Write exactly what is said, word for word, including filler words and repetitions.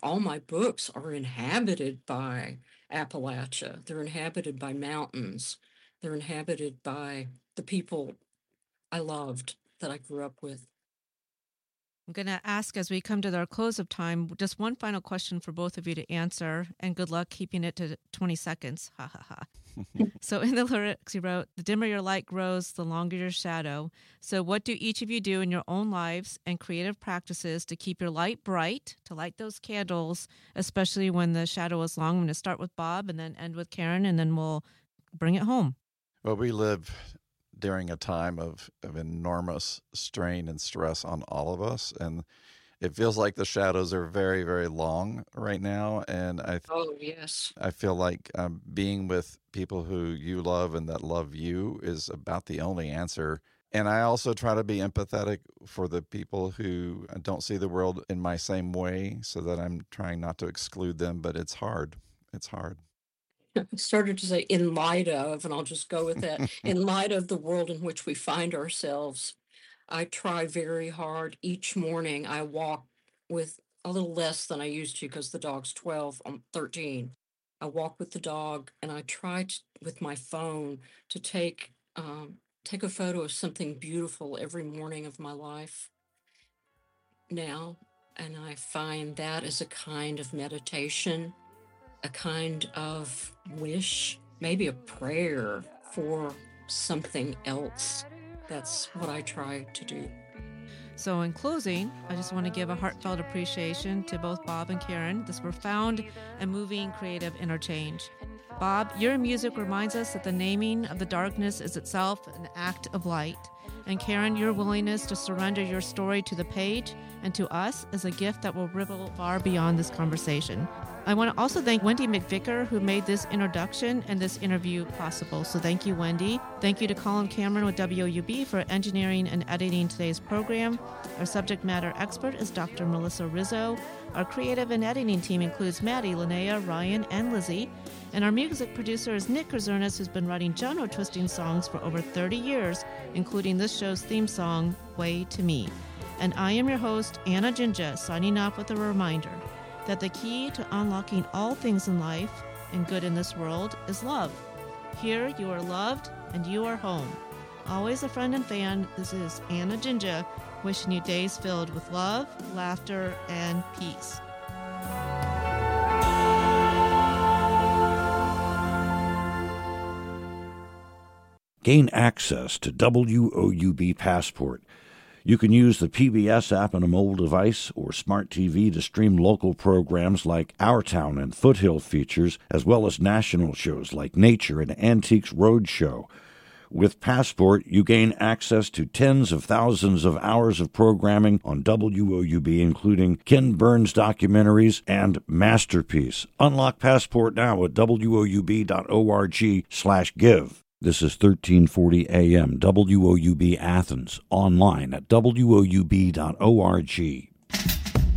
all my books are inhabited by Appalachia. They're inhabited by mountains. They're inhabited by the people I loved that I grew up with. I'm going to ask, as we come to our close of time, just one final question for both of you to answer, and good luck keeping it to twenty seconds. Ha ha ha. So in the lyrics you wrote, the dimmer your light grows, the longer your shadow. So what do each of you do in your own lives and creative practices to keep your light bright, to light those candles, especially when the shadow is long? I'm going to start with Bob and then end with Karen, and then we'll bring it home. Well, we live during a time of, of enormous strain and stress on all of us. And it feels like the shadows are very, very long right now. And I, oh, yes. I feel like um, being with people who you love and that love you is about the only answer. And I also try to be empathetic for the people who don't see the world in my same way, so that I'm trying not to exclude them, but it's hard. It's hard. I started to say in light of, and I'll just go with that, in light of the world in which we find ourselves. I try very hard each morning. I walk with a little less than I used to because the dog's twelve, I'm thirteen. I walk with the dog, and I try to, with my phone to take um, take a photo of something beautiful every morning of my life now. And I find that as a kind of meditation, a kind of wish, maybe a prayer for something else. That's what I try to do. So in closing, I just want to give a heartfelt appreciation to both Bob and Karen, this profound and moving creative interchange. Bob, your music reminds us that the naming of the darkness is itself an act of light. And Karen, your willingness to surrender your story to the page and to us is a gift that will ripple far beyond this conversation. I want to also thank Wendy McVicker, who made this introduction and this interview possible. So thank you, Wendy. Thank you to Colin Cameron with W O U B for engineering and editing today's program. Our subject matter expert is Doctor Melissa Rizzo. Our creative and editing team includes Maddie, Linnea, Ryan, and Lizzie. And our music producer is Nick Krzernis, who's been writing genre-twisting songs for over thirty years, including this show's theme song, Way to Me. And I am your host, Anna Jinja, signing off with a reminder that the key to unlocking all things in life and good in this world is love. Here you are loved and you are home. Always a friend and fan, this is Anna Jinja wishing you days filled with love, laughter, and peace. Gain access to W O U B Passport. You can use the P B S app on a mobile device or smart T V to stream local programs like Our Town and Foothill features, as well as national shows like Nature and Antiques Roadshow. With Passport, you gain access to tens of thousands of hours of programming on W O U B, including Ken Burns documentaries and Masterpiece. Unlock Passport now at W O U B dot org slash give. This is thirteen forty A M, W O U B Athens, online at W O U B dot org.